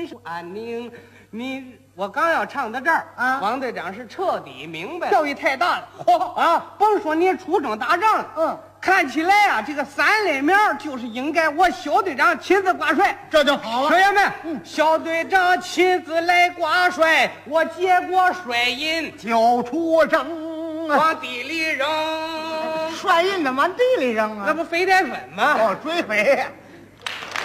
心安宁。我刚要唱到这儿啊， 王队长是彻底明白了， 教育太大了。 甭说你出征打仗了，看起来啊，这个三类苗就是应该我小队长亲自挂帅， 这就好了。 学员们，小队长亲自来挂帅，我接过帅印就出征啊， 往地里扔， 帅印的往地里扔啊， 那不肥带粉吗？ 追肥。